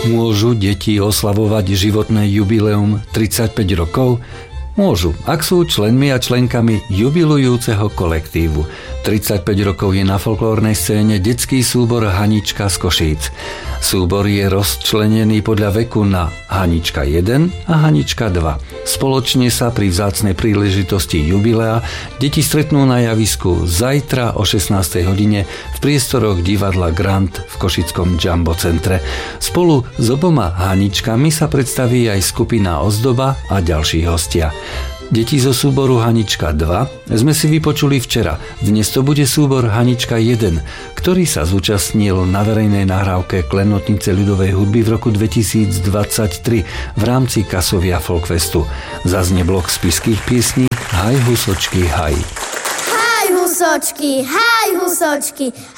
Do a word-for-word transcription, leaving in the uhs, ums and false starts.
Môžu deti oslavovať životné jubileum tridsaťpäť rokov? Môžu, ak sú členmi a členkami jubilujúceho kolektívu. tridsaťpäť rokov je na folklórnej scéne detský súbor Hanička z Košíc. Súbor je rozčlenený podľa veku na Hanička jeden a Hanička dva. Spoločne sa pri vzácnej príležitosti jubilea deti stretnú na javisku zajtra o šestnástej hodine v priestoroch divadla Grand v košickom Jumbo centre. Spolu s oboma Haničkami sa predstaví aj skupina Ozdoba a ďalší hostia. Deti zo súboru Hanička dva sme si vypočuli včera. Dnes to bude súbor Hanička jeden, ktorý sa zúčastnil na verejnej nahrávke Klenotnice ľudovej hudby v roku dvetisícdvadsaťtri v rámci Kasovia Folkfestu. Zaznie blok spišských piesní Haj husočky, haj. Haj husočky, haj husočky,